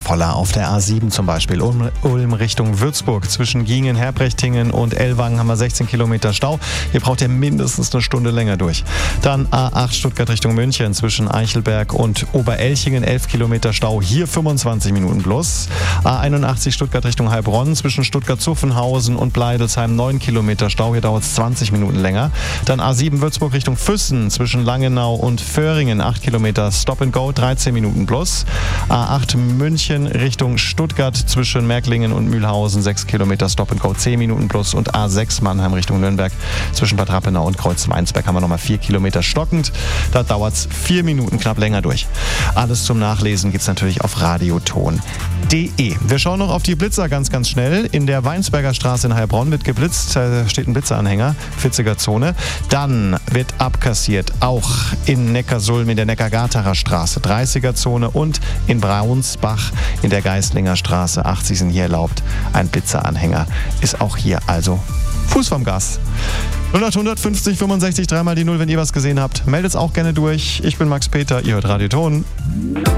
voller auf der A7 zum Beispiel. Ulm Richtung Würzburg. Zwischen Giengen, Herbrechtingen und Ellwangen haben wir 16 Kilometer Stau. Hier braucht ihr mindestens eine Stunde länger durch. Dann A8 Stuttgart Richtung München. Zwischen Eichelberg und Oberelchingen 11 Kilometer Stau. Hier 25 Minuten plus. A81 Stuttgart Richtung Heilbronn. Zwischen Stuttgart-Zuffenhausen und Bleidelsheim 9 Kilometer Stau. Hier dauert es 20 Minuten länger. Dann A7 Würzburg Richtung Füssen. Zwischen Langenau und Föhringen 8 Kilometer Stop and Go 13 Minuten plus. A8 München Richtung Stuttgart zwischen Märklingen und Mühlhausen 6 Kilometer Stop and Go 10 Minuten plus. Und A6 Mannheim Richtung Nürnberg zwischen Bad Rappenau und Kreuz-Weinsberg haben wir nochmal 4 Kilometer stockend. Da dauert es 4 Minuten knapp länger durch. Alles zum Nachlesen gibt es natürlich auf radioton.de. Wir schauen noch auf die Blitzer ganz, ganz schnell. In der Weinsberger Straße in Heilbronn wird geblitzt. Da steht ein Blitzeranhänger, 40er Zone. Dann wird abkassiert, auch in Neckarsulm in der Neckargartacher Straße, 30er Zone und in Braunsbach in der Geistlinger Straße, 80 sind hier erlaubt. Ein Blitzeranhänger ist auch hier also Fuß vom Gas. 0800 50 65 3 mal die 0, wenn ihr was gesehen habt. Meldet es auch gerne durch. Ich bin Max Peter, ihr hört Radio Ton.